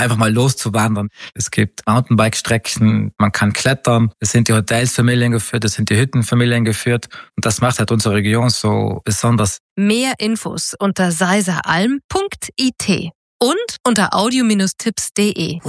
einfach mal loszuwandern. Es gibt Mountainbike-Strecken, man kann klettern, es sind die Hotels familiengeführt, es sind die Hütten familiengeführt und das macht halt unsere Region so besonders. Mehr Infos unter seiseralm.it und unter audio-tipps.de.